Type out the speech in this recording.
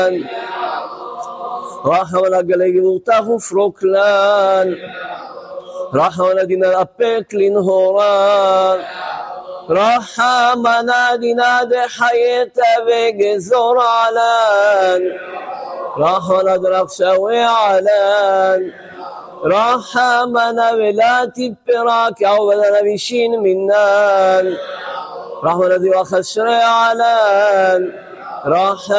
רחמנא גלגלותך ופרוקלן, רחמנא דינא לאפק לנהורן, רחמנא דינא דחייתא וגזור עלן, רחמנא דרחשווה עלן, رحمنا ولا تبراك عوضنا بشين منان رحمنا ذي وخشر علان